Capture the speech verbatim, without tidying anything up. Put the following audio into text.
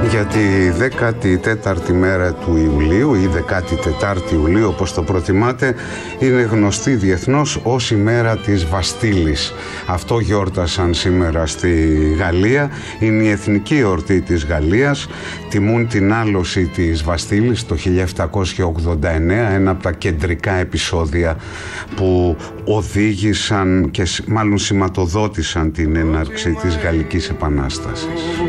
Για τη δέκατη τέταρτη μέρα του Ιουλίου ή δέκατη τέταρτη Ιουλίου, όπως το προτιμάτε, είναι γνωστή διεθνώς ως ημέρα της Βαστίλης. Αυτό γιόρτασαν σήμερα στη Γαλλία. Είναι η εθνική εορτή της Γαλλίας. Τιμούν την άλωση της Βαστίλης το χίλια επτακόσια ογδόντα εννέα, ένα από τα κεντρικά επεισόδια που οδήγησαν και μάλλον σηματοδότησαν την έναρξη της Γαλλικής Επανάστασης.